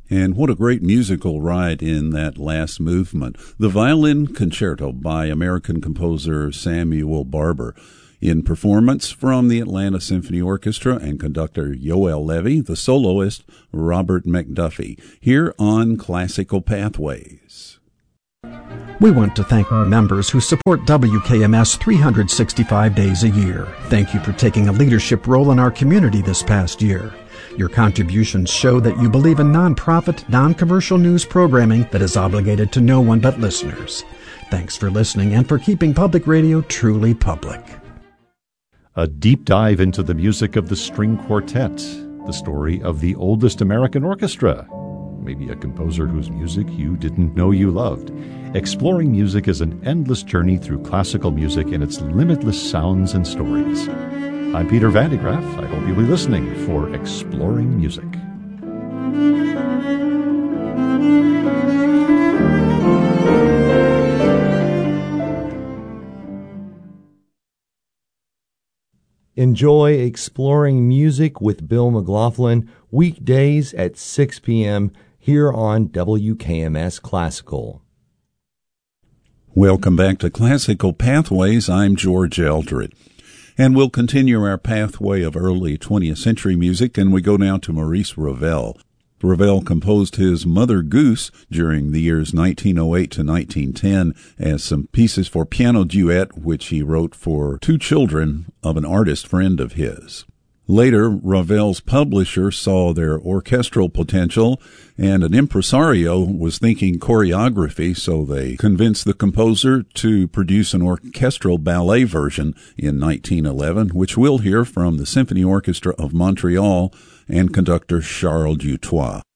And what a great musical ride in that last movement. The Violin Concerto by American composer Samuel Barber. In performance from the Atlanta Symphony Orchestra and conductor Yoel Levy, the soloist Robert McDuffie, here on Classical Pathways. We want to thank our members who support WKMS 365 days a year. Thank you for taking a leadership role in our community this past year. Your contributions show that you believe in nonprofit, non-commercial news programming that is obligated to no one but listeners. Thanks for listening and for keeping public radio truly public. A deep dive into the music of the string quartet, the story of the oldest American orchestra, maybe a composer whose music you didn't know you loved. Exploring music is an endless journey through classical music and its limitless sounds and stories. I'm Peter Van de Graaff. I hope you'll be listening for Exploring Music. Enjoy Exploring Music with Bill McLaughlin weekdays at 6 p.m. here on WKMS Classical. Welcome back to Classical Pathways. I'm George Eldred. And we'll continue our pathway of early 20th century music, and we go now to Maurice Ravel. Ravel composed his Mother Goose during the years 1908 to 1910 as some pieces for piano duet, which he wrote for two children of an artist friend of his. Later, Ravel's publisher saw their orchestral potential, and an impresario was thinking choreography, so they convinced the composer to produce an orchestral ballet version in 1911, which we'll hear from the Symphony Orchestra of Montreal and conductor Charles Dutoit.